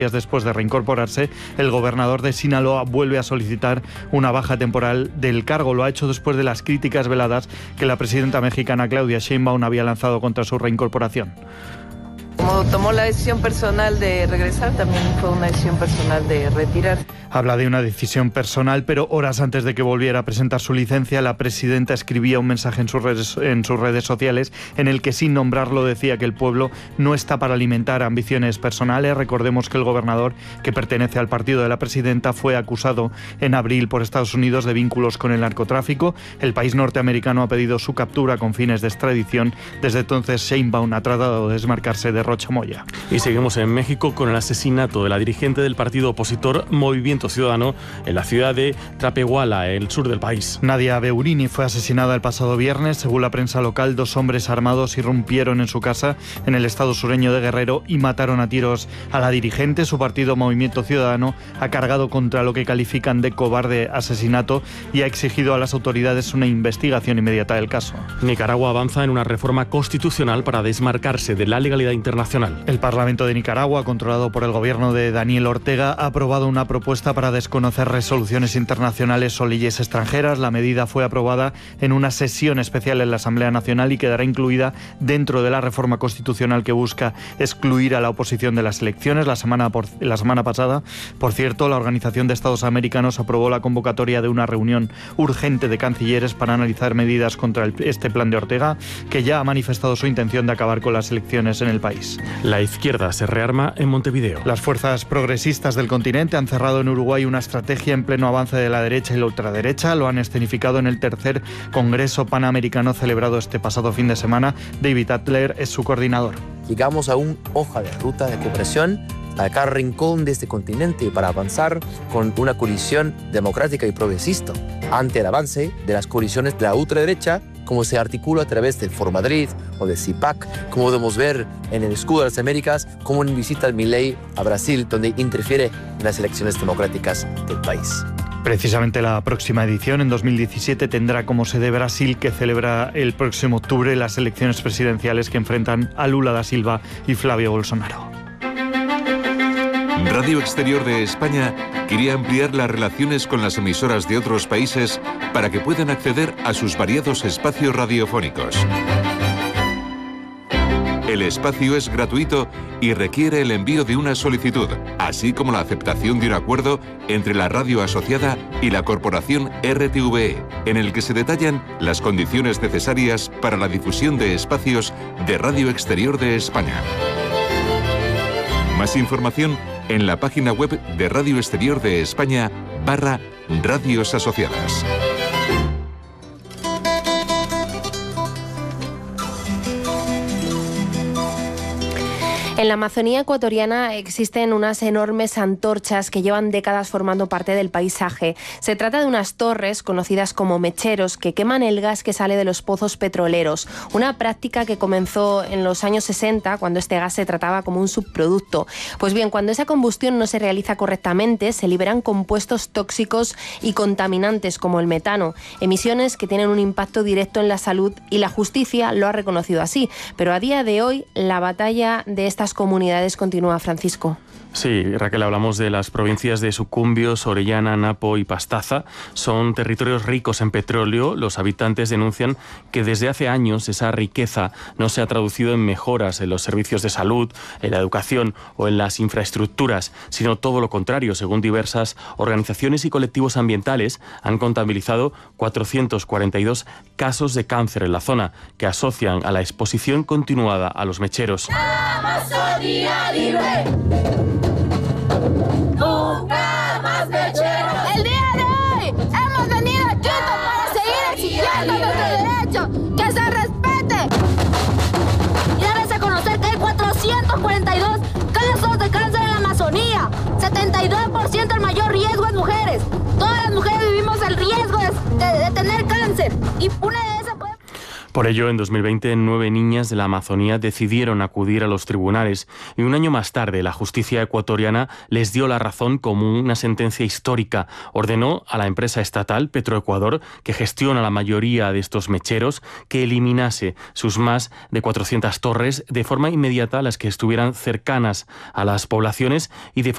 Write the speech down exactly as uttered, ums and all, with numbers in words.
días después de reincorporarse, el gobernador de Sinaloa vuelve a solicitar una baja temporal del cargo. Lo ha hecho después de las críticas veladas que la presidenta mexicana Claudia Sheinbaum había lanzado contra su reincorporación. Como tomó la decisión personal de regresar, también fue una decisión personal de retirarse. Habla de una decisión personal, pero horas antes de que volviera a presentar su licencia, la presidenta escribía un mensaje en sus redes, en sus redes sociales en el que, sin nombrarlo, decía que el pueblo no está para alimentar ambiciones personales. Recordemos que el gobernador, que pertenece al partido de la presidenta, fue acusado en abril por Estados Unidos de vínculos con el narcotráfico. El país norteamericano ha pedido su captura con fines de extradición. Desde entonces, Sheinbaum ha tratado de desmarcarse de Rocha Moya. Y seguimos en México con el asesinato de la dirigente del partido opositor Movimiento Ciudadano en la ciudad de Trapehuala, el sur del país. Nadia Beurini fue asesinada el pasado viernes. Según la prensa local, dos hombres armados irrumpieron en su casa en el estado sureño de Guerrero y mataron a tiros a la dirigente. Su partido Movimiento Ciudadano ha cargado contra lo que califican de cobarde asesinato y ha exigido a las autoridades una investigación inmediata del caso. Nicaragua avanza en una reforma constitucional para desmarcarse de la legalidad internacional. El Parlamento de Nicaragua, controlado por el gobierno de Daniel Ortega, ha aprobado una propuesta para desconocer resoluciones internacionales o leyes extranjeras. La medida fue aprobada en una sesión especial en la Asamblea Nacional y quedará incluida dentro de la reforma constitucional que busca excluir a la oposición de las elecciones. La semana, por, la semana pasada, por cierto, la Organización de Estados Americanos aprobó la convocatoria de una reunión urgente de cancilleres para analizar medidas contra el, este plan de Ortega, que ya ha manifestado su intención de acabar con las elecciones en el país. La izquierda se rearma en Montevideo. Las fuerzas progresistas del continente han cerrado en Uruguay una estrategia en pleno avance de la derecha y la ultraderecha. Lo han escenificado en el tercer Congreso Panamericano celebrado este pasado fin de semana. David Adler es su coordinador. Llegamos a una hoja de ruta de cooperación a cada rincón de este continente para avanzar con una coalición democrática y progresista ante el avance de las coaliciones de la ultraderecha, como se articula a través del Foro Madrid o de C I P A C, como podemos ver en el Escudo de las Américas, como en visita de Milei a Brasil, donde interfiere en las elecciones democráticas del país. Precisamente la próxima edición, en dos mil diecisiete, tendrá como sede Brasil, que celebra el próximo octubre las elecciones presidenciales que enfrentan a Lula da Silva y Flavio Bolsonaro. Radio Exterior de España quería ampliar las relaciones con las emisoras de otros países para que puedan acceder a sus variados espacios radiofónicos. El espacio es gratuito y requiere el envío de una solicitud, así como la aceptación de un acuerdo entre la radio asociada y la corporación R T V E, en el que se detallan las condiciones necesarias para la difusión de espacios de Radio Exterior de España. Más información en la página web de Radio Exterior de España barra Radios Asociadas. En la Amazonía ecuatoriana existen unas enormes antorchas que llevan décadas formando parte del paisaje. Se trata de unas torres conocidas como mecheros que queman el gas que sale de los pozos petroleros, una práctica que comenzó en los años sesenta, cuando este gas se trataba como un subproducto. Pues bien, cuando esa combustión no se realiza correctamente, se liberan compuestos tóxicos y contaminantes como el metano, emisiones que tienen un impacto directo en la salud, y la justicia lo ha reconocido así. Pero a día de hoy, la batalla de estas comunidades continúa, Francisco. Sí, Raquel, hablamos de las provincias de Sucumbíos, Orellana, Napo y Pastaza. Son territorios ricos en petróleo. Los habitantes denuncian que desde hace años esa riqueza no se ha traducido en mejoras en los servicios de salud, en la educación o en las infraestructuras, sino todo lo contrario. Según diversas organizaciones y colectivos ambientales, han contabilizado cuatrocientos cuarenta y dos casos de cáncer en la zona, que asocian a la exposición continuada a los mecheros. Amazonía libre. Nunca más mecheros. El día de hoy hemos venido a Quito para seguir exigiendo nuestro derecho, que se respete. Y darles a conocer que hay cuatrocientos cuarenta y dos casos de cáncer en la Amazonía. setenta y dos por ciento el mayor riesgo en mujeres. Todas las mujeres vivimos el riesgo de, de, de tener cáncer. Y una de esas puede... Por ello, en dos mil veinte, nueve niñas de la Amazonía decidieron acudir a los tribunales y un año más tarde la justicia ecuatoriana les dio la razón como una sentencia histórica. Ordenó a la empresa estatal Petroecuador, que gestiona la mayoría de estos mecheros, que eliminase sus más de cuatrocientas torres de forma inmediata, las que estuvieran cercanas a las poblaciones y de